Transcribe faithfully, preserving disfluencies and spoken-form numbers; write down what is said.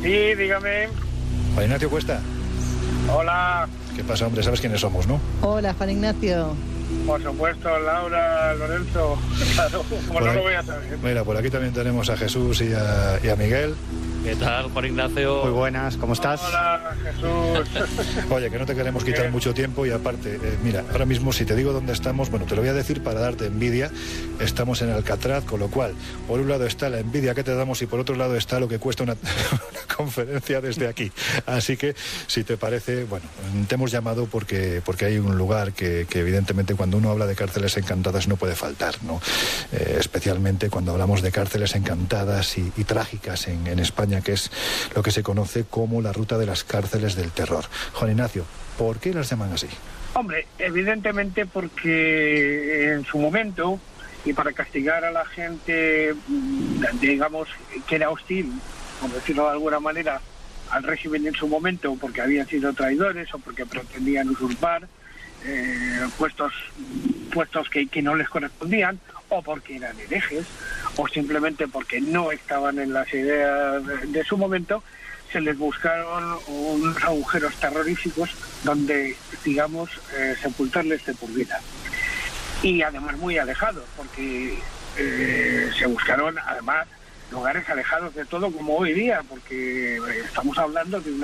Sí, dígame. Juan Ignacio Cuesta. Hola. ¿Qué pasa, hombre? ¿Sabes quiénes somos, no? Hola, Juan Ignacio. Por supuesto, Laura, Lorenzo. Claro, como no lo voy a saber. Mira, por aquí también tenemos a Jesús y a, y a Miguel. ¿Qué tal, Juan Ignacio? Muy buenas, ¿cómo estás? Hola, Jesús. Oye, que no te queremos quitar mucho tiempo y aparte, eh, mira, ahora mismo si te digo dónde estamos, bueno, te lo voy a decir para darte envidia. Estamos en Alcatraz, con lo cual, por un lado está la envidia que te damos y por otro lado está lo que cuesta una, una conferencia desde aquí. Así que, si te parece, bueno, te hemos llamado porque, porque hay un lugar que, que evidentemente cuando uno habla de cárceles encantadas no puede faltar, ¿no? Eh, especialmente cuando hablamos de cárceles encantadas y, y trágicas en, en España, que es lo que se conoce como la ruta de las cárceles del terror. Juan Ignacio, ¿por qué las llaman así? Hombre, evidentemente porque en su momento, y para castigar a la gente, digamos, que era hostil, por decirlo de alguna manera, al régimen en su momento, porque habían sido traidores o porque pretendían usurpar eh, puestos puestos que, que no les correspondían, o porque eran herejes, o simplemente porque no estaban en las ideas de, de su momento, se les buscaron unos agujeros terroríficos donde, digamos, eh, sepultarles de por vida. Y además muy alejados, porque eh, se buscaron además lugares alejados de todo como hoy día, porque estamos hablando de una